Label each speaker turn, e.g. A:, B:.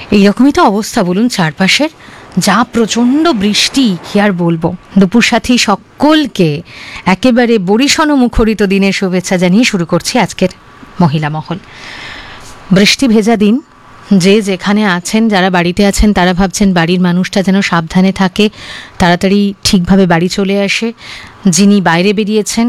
A: এইরকমই তো অবস্থা বলুন চারপাশের, যা প্রচণ্ড বৃষ্টি, কি আর বলবো। দুপুর সাথী সকলকে একেবারে বরিশন মুখরিত দিনের শুভেচ্ছা জানিয়ে শুরু করছি আজকের মহিলা মহল। বৃষ্টি ভেজা দিন, যে যেখানে আছেন, যারা বাড়িতে আছেন তারা ভাবছেন বাড়ির মানুষটা যেন সাবধানে থাকে, তাড়াতাড়ি ঠিকভাবে বাড়ি চলে আসে। যিনি বাইরে বেরিয়েছেন